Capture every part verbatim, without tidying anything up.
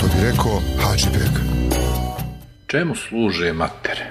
bi rekao Hadžibek. Čemu služe matere?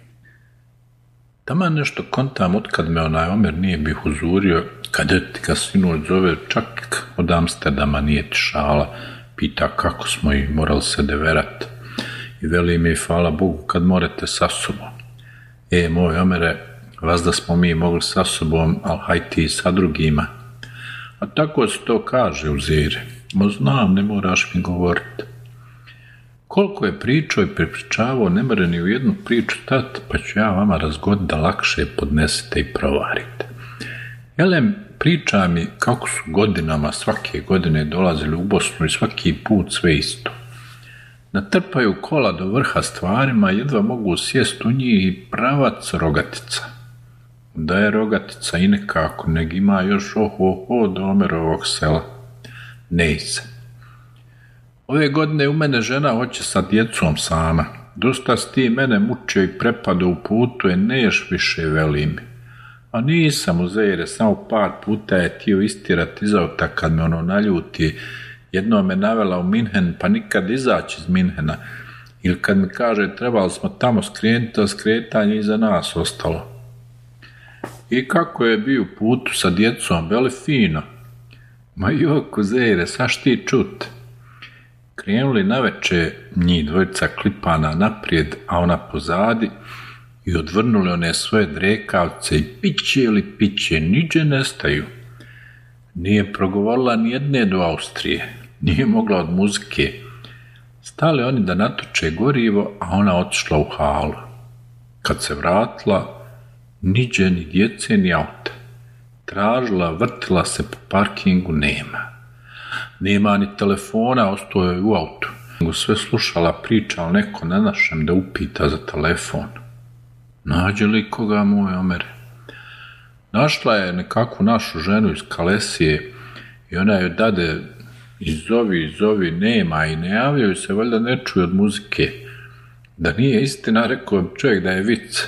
Taman nešto kontam otkad me onaj Omer nije bi huzurio, kad ti ga sinoć zove, čak od Amsterdama nije ti šala, pita kako smo i morali se deverat. I veli mi, hvala Bogu, kad morate sa sobom. E, moj Omere, vas da smo mi mogli sa sobom, ali haj ti sa drugima. A tako se to kaže u Zire. Mo znam, ne moraš mi govoriti. Koliko je pričao i prepričavao, ne more ni u jednu priču stati, pa ću ja vama razgoditi da lakše podnesete i provarite. Jelem, priča mi kako su godinama svake godine dolazili u Bosnu i svaki put sve isto. Natrpaju kola do vrha stvarima, jedva mogu sjest u njih i pravac Rogatica. Da je Rogatica i nekako, neg ima još oho-ho do Omerovog sela. Nej se. Ove godine u mene žena hoće sa djecom sama. Dosta si ti mene mučio i prepadao u putu, je neš više, veli mi. A nisam u Zejre, samo par puta je tio istirat iz auta kad me ono naljuti. Jedno me navela u Minhen, pa nikad izaći iz Minhena. Ili kad mi kaže trebali smo tamo skrenuti, a skretanje iza nas ostalo. I kako je bio u putu sa djecom, veli fino. Ma jok, u Zejre, saš ti čut. Krenuli naveče njih dvojica klipana naprijed, a ona pozadi, i odvrnuli one svoje drekavce i piće ili piće, niđe nestaju. Nije progovorila ni jedne do Austrije, nije mogla od muzike. Stali oni da natoče gorivo, a ona otišla u halu. Kad se vratila, niđe ni djece ni auta. Tražila, vrtila se po parkingu, nema. Nema ni telefona, ostao je u autu. Sve slušala priča, ali neko ne našem da upita za telefon. Nađe li koga, moj Omere? Našla je nekakvu našu ženu iz Kalesije i ona joj dade izovi, izovi, nema i ne javljaju se, valjda ne čuju od muzike. Da nije istina, rekao čovjek da je vic.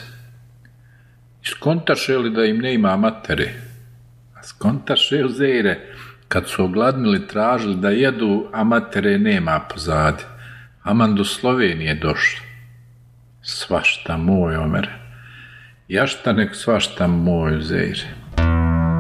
Iskontaše li da im ne ima matere? A skontaše u Zejre, kad su ogladnili, tražili da jedu, a matere nema pozadi. Aman do Slovenije došli. Svašta, moj Omere. Jašta nek svašta, moj Zejre.